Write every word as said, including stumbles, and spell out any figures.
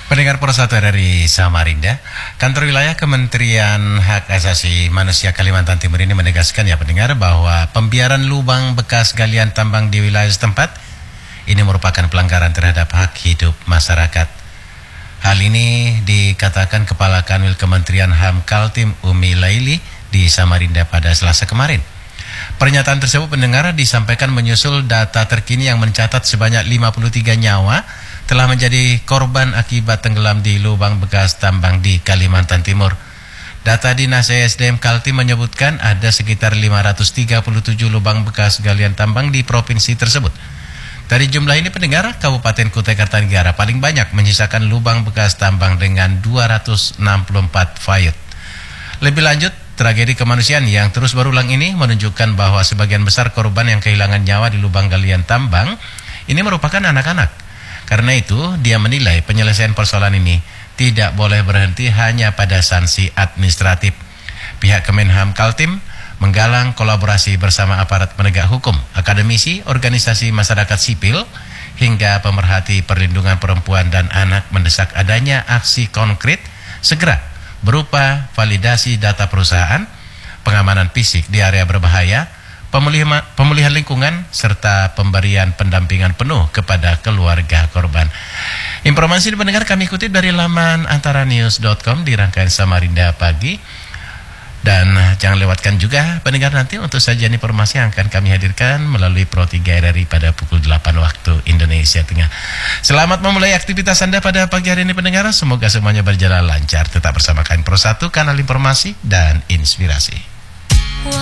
Pendengar Persatu dari Samarinda, Kantor Wilayah Kementerian Hak Asasi Manusia Kalimantan Timur ini menegaskan ya pendengar bahwa pembiaran lubang bekas galian tambang di wilayah setempat ini merupakan pelanggaran terhadap hak hidup masyarakat. Hal ini dikatakan Kepala Kanwil Kementerian H A M Kaltim Umi Laili di Samarinda pada Selasa kemarin. Pernyataan tersebut pendengar disampaikan menyusul data terkini yang mencatat sebanyak lima puluh tiga nyawa telah menjadi korban akibat tenggelam di lubang bekas tambang di Kalimantan Timur. Data Dinas E S D M Kaltim menyebutkan ada sekitar lima ratus tiga puluh tujuh lubang bekas galian tambang di provinsi tersebut. Dari jumlah ini pendengar, Kabupaten Kutai Kartanegara paling banyak menyisakan lubang bekas tambang dengan dua ratus enam puluh empat fayut. Lebih lanjut, tragedi kemanusiaan yang terus berulang ini menunjukkan bahwa sebagian besar korban yang kehilangan nyawa di lubang galian tambang ini merupakan anak-anak. Karena itu, dia menilai penyelesaian persoalan ini tidak boleh berhenti hanya pada sanksi administratif. Pihak Kemenham Kaltim menggalang kolaborasi bersama aparat penegak hukum, akademisi, organisasi masyarakat sipil, hingga pemerhati perlindungan perempuan dan anak mendesak adanya aksi konkret segera berupa validasi data perusahaan, pengamanan fisik di area berbahaya, pemulihan, pemulihan lingkungan, serta pemberian pendampingan penuh kepada keluarga korban. Informasi ini pendengar kami kutip dari laman antaranews dot com di rangkaian Samarinda Pagi. Dan jangan lewatkan juga pendengar nanti untuk sajian informasi yang akan kami hadirkan melalui Pro tiga R R I pada pukul delapan waktu Indonesia Tengah. Selamat memulai aktivitas Anda pada pagi hari ini pendengar. Semoga semuanya berjalan lancar. Tetap bersama kami Pro satu, kanal informasi dan inspirasi.